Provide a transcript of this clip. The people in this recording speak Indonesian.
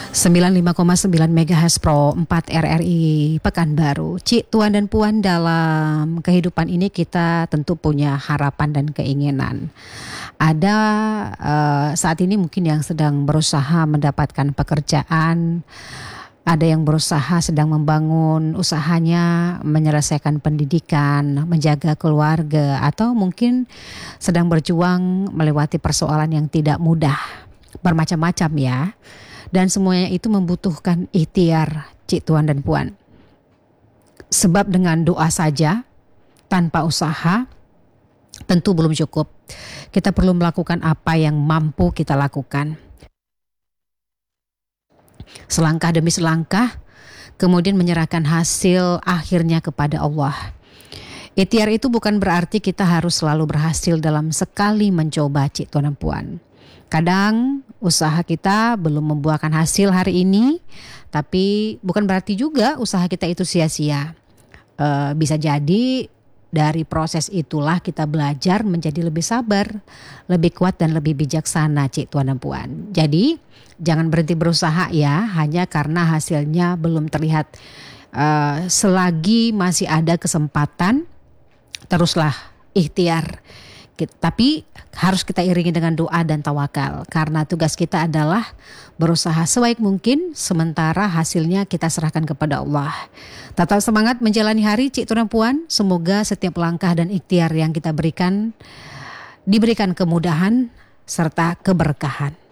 95,9 MHz Pro 4 RRI Pekanbaru. Cik, Tuan dan Puan, dalam kehidupan ini kita tentu punya harapan dan keinginan. Ada saat ini mungkin yang sedang berusaha mendapatkan pekerjaan, ada yang berusaha sedang membangun usahanya, menyelesaikan pendidikan, menjaga keluarga, atau mungkin sedang berjuang melewati persoalan yang tidak mudah. Bermacam-macam ya. Dan semuanya itu membutuhkan ikhtiar, Cik, Tuan dan Puan. Sebab dengan doa saja, tanpa usaha, tentu belum cukup. Kita perlu melakukan apa yang mampu kita lakukan. Selangkah demi selangkah, kemudian menyerahkan hasil akhirnya kepada Allah. Ikhtiar itu bukan berarti kita harus selalu berhasil dalam sekali mencoba, Cik, Tuan dan Puan. Kadang usaha kita belum membuahkan hasil hari ini, tapi bukan berarti juga usaha kita itu sia-sia. Bisa jadi dari proses itulah kita belajar menjadi lebih sabar, lebih kuat dan lebih bijaksana, Cik, Tuan dan Puan. Jadi jangan berhenti berusaha ya, hanya karena hasilnya belum terlihat. Selagi masih ada kesempatan, teruslah ikhtiar. Tapi harus kita iringi dengan doa dan tawakal, karena tugas kita adalah berusaha sebaik mungkin, sementara hasilnya kita serahkan kepada Allah. Tetap semangat menjalani hari, Cik, Tuan dan Puan. Semoga setiap langkah dan ikhtiar yang kita berikan diberikan kemudahan serta keberkahan.